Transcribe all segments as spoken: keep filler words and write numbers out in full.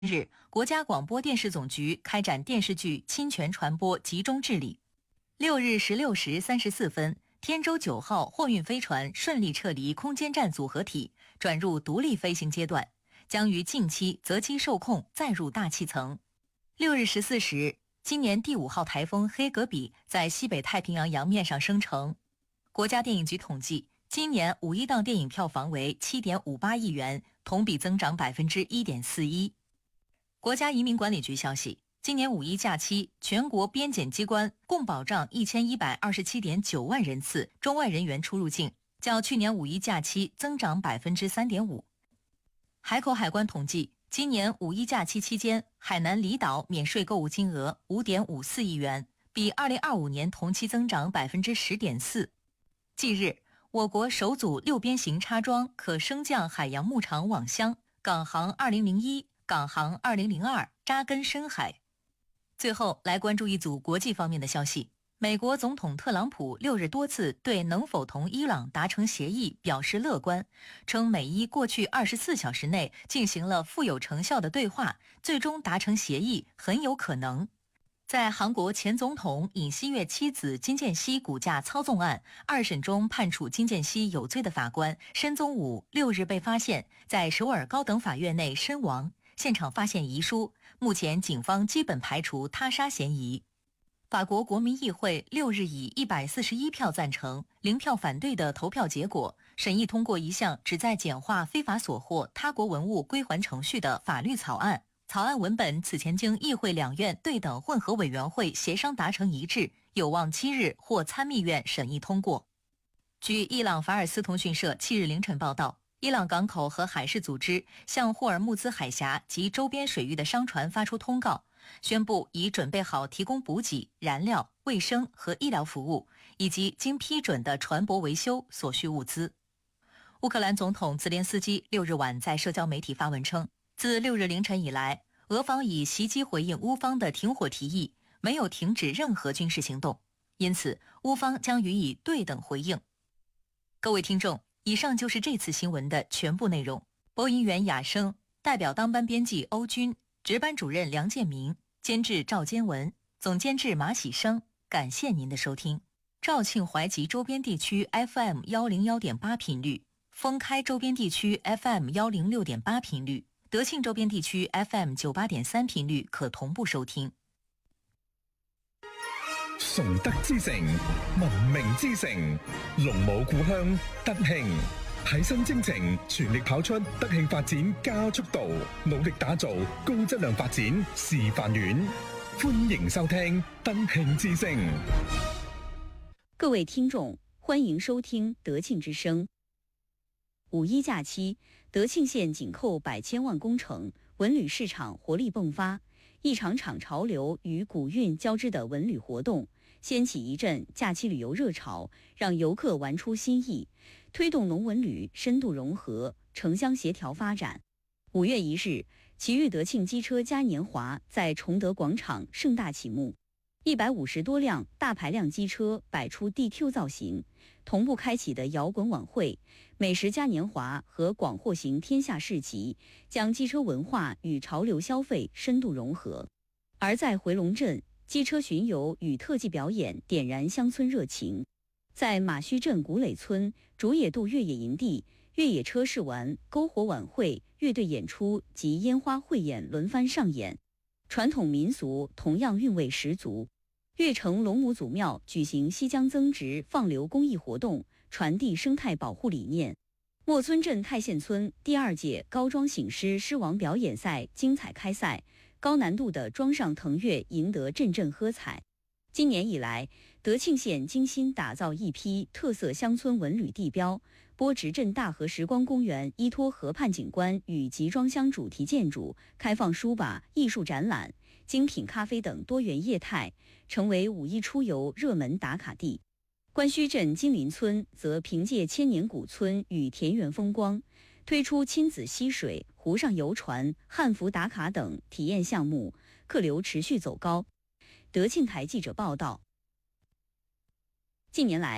日，国家广播电视总局开展电视剧侵权传播集中治理。六日十六时三十四分，天舟九号货运飞船顺利撤离空间站组合体，转入独立飞行阶段，将于近期择机受控再入大气层。六日十四时，今年第五号台风黑格比在西北太平洋洋面上生成。国家电影局统计，今年五一档电影票房为 七点五八亿元，同比增长 百分之一点四一。国家移民管理局消息，今年五一假期，全国边检机关共保障一千一百二十七点九万人次中外人员出入境，较去年五一假期增长 百分之三点五。海口海关统计，今年五一假期期间，海南离岛免税购物金额 五点五四亿元，比二零二五年同期增长 百分之十点四。近日，我国首组六边形插装可升降海洋牧场网箱港航二零零一、港航二零零二扎根深海。最后来关注一组国际方面的消息。美国总统特朗普六日多次对能否同伊朗达成协议表示乐观，称美伊过去二十四小时内进行了富有成效的对话，最终达成协议很有可能。在韩国前总统尹锡悦妻子金建熙股价操纵案二审中判处金建熙有罪的法官申宗武六日被发现在首尔高等法院内身亡，现场发现遗书，目前警方基本排除他杀嫌疑。法国国民议会六日以一百四十一票赞成、零票反对的投票结果，审议通过一项旨在简化非法所获他国文物归还程序的法律草案。草案文本此前经议会两院对等混合委员会协商达成一致，有望七日获参议院审议通过。据伊朗法尔斯通讯社七日凌晨报道，伊朗港口和海事组织向霍尔木兹海峡及周边水域的商船发出通告，宣布已准备好提供补给、燃料、卫生和医疗服务，以及经批准的船舶维修所需物资。乌克兰总统泽连斯基六日晚在社交媒体发文称，自六日凌晨以来，俄方以袭击回应乌方的停火提议，没有停止任何军事行动，因此乌方将予以对等回应。各位听众，以上就是这次新闻的全部内容。播音员雅生，代表当班编辑欧军，值班主任梁建明，监制赵坚文，总监制马喜生。感谢您的收听。肇庆淮吉周边地区 F M 一零一点八 频率，封开周边地区 F M 一零六点八 频率，德庆周边地区 F M 九十八点三 頻率可同步收聽。 崇德之城，文明之城，龍母故鄉德慶，提升征程，全力跑出德慶發展加速度，努力打造高質量發展示範縣。歡迎收聽德慶之聲。 各位聽眾，歡迎收聽德慶之聲。五一假期，德慶縣緊扣百千萬工程，文旅市場活力迸發，一場場潮流與古韻交織的文旅活動，掀起一陣假期旅遊熱潮，讓遊客玩出新意，推動農文旅深度融合、城鄉協調發展。五月一日，奇遇德慶機車嘉年華在崇德廣場盛大啟幕。一百五十多輛大排量機車擺出 D Q 造型，同步開啟的搖滾晚會、美食嘉年華和廣貨行天下市集，將機車文化與潮流消費深度融合。而在回龍鎮，機車巡遊與特技表演點燃鄉村熱情。在馬須鎮古壘村竹野渡越野營地，越野車試玩、篝火晚會、樂隊演出及煙花匯演輪番上演，傳統民俗同樣韻味十足。越城龍母祖廟舉行西江增值放流公益活動，傳遞生態保護理念。莫村鎮太縣村第二屆高裝醒獅獅王表演賽精彩開賽，高難度的裝上騰躍贏得陣陣喝彩。今年以來，德慶縣精心打造一批特色鄉村文旅地標，波直鎮大河時光公園依托河畔景觀與集裝箱主題建築，開放書吧、藝術展覽、精品咖啡等多元業態，成為五一出遊熱門打卡地。關須鎮金林村則憑借千年古村與田園風光，推出親子嬉水、湖上遊船、漢服打卡等體驗項目，客流持續走高。德慶台記者報道，近年來，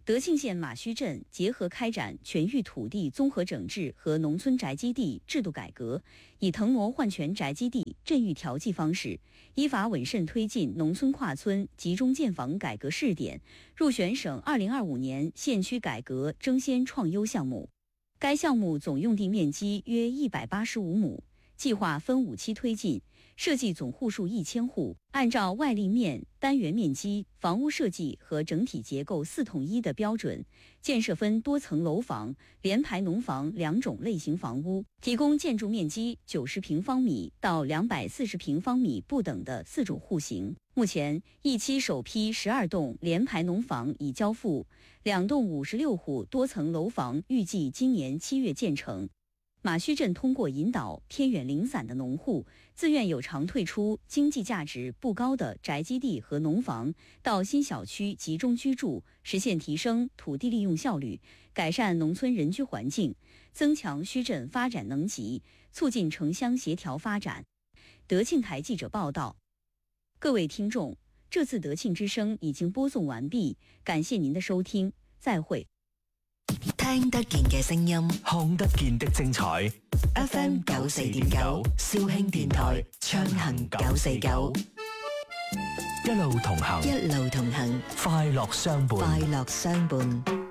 德庆县马须镇结合开展全域土地综合整治和农村宅基地制度改革，以腾挪换权宅基地镇域调剂方式，依法稳慎推进农村跨村集中建房改革试点，入选省二零二五年县区改革争先创优项目。该项目总用地面积约一百八十五亩，计划分五期推进，设计总户数一千户，按照外立面、单元面积、房屋设计和整体结构四统一的标准，建设分多层楼房、联排农房两种类型房屋，提供建筑面积九十平方米到两百四十平方米不等的四种户型。目前，一期首批十二栋联排农房已交付，两栋五十六户多层楼房预计今年七月建成。马须镇通过引导偏远零散的农户自愿有偿退出经济价值不高的宅基地和农房，到新小区集中居住，实现提升土地利用效率，改善农村人居环境，增强须镇发展能级，促进城乡协调发展。德庆台记者报道。各位听众，这次德庆之声已经播送完畢，感謝您的收聽，再會。 聽得見嘅聲音， 看得見的精彩。 F M 九四點九，肇慶電台暢行九四九， 一路同行， 一路同行， 快樂相伴， 快樂相伴。